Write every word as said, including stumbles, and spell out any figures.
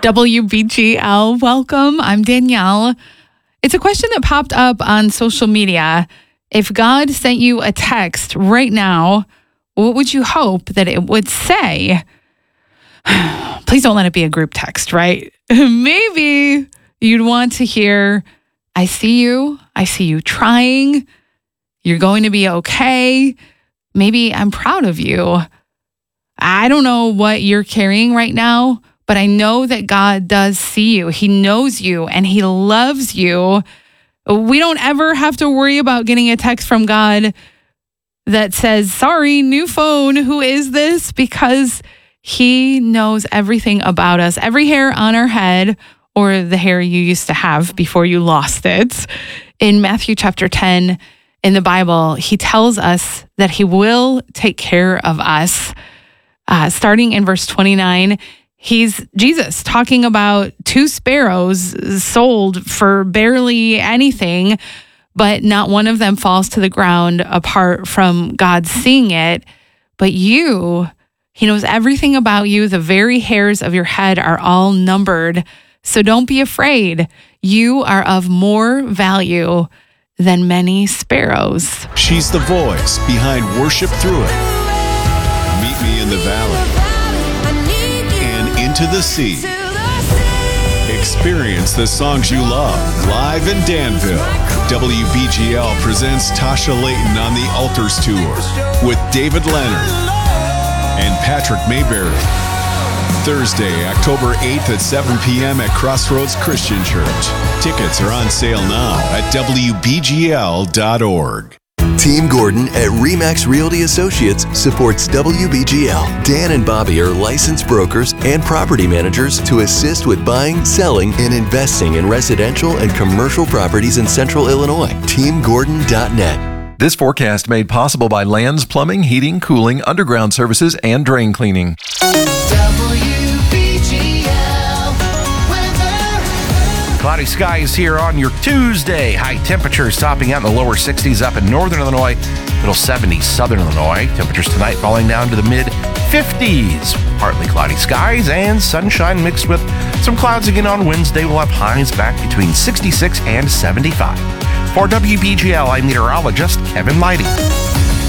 W B G L, welcome. I'm Danielle. It's a question that popped up on social media. If God sent you a text right now, what would you hope that it would say? Please don't let it be a group text, right? Maybe you'd want to hear, I see you. I see you trying. You're going to be okay. Maybe I'm proud of you. I don't know what you're carrying right now, but I know that God does see you. He knows you and he loves you. We don't ever have to worry about getting a text from God that says, sorry, new phone, who is this? Because he knows everything about us, every hair on our head or the hair you used to have before you lost it. In Matthew chapter ten in the Bible, he tells us that he will take care of us. Uh, starting in verse twenty-nine, he's Jesus talking about two sparrows sold for barely anything, but not one of them falls to the ground apart from God seeing it. But you, he knows everything about you. The very hairs of your head are all numbered. So don't be afraid. You are of more value than many sparrows. She's the voice behind Worship Through It. Meet Me in the Valley. And Into the Sea. Experience the songs you love live in Danville. W B G L presents Tasha Layton on the Altars Tour with David Leonard and Patrick Mayberry. Thursday, October eighth at seven p.m. at Crossroads Christian Church. Tickets are on sale now at W B G L dot org. Team Gordon at RE/MAX Realty Associates supports W B G L. Dan and Bobby are licensed brokers and property managers to assist with buying, selling, and investing in residential and commercial properties in Central Illinois. Team Gordon dot net. This forecast made possible by Lands Plumbing, Heating, Cooling, Underground Services, and Drain Cleaning. W B G L weather. Cloudy skies here on your Tuesday. High temperatures topping out in the lower sixties up in northern Illinois, middle seventies southern Illinois. Temperatures tonight falling down to the mid fifties. Partly cloudy skies and sunshine mixed with some clouds again on Wednesday. We'll have highs back between sixty-six and seventy-five. For W B G L, I'm meteorologist Kevin Leidy.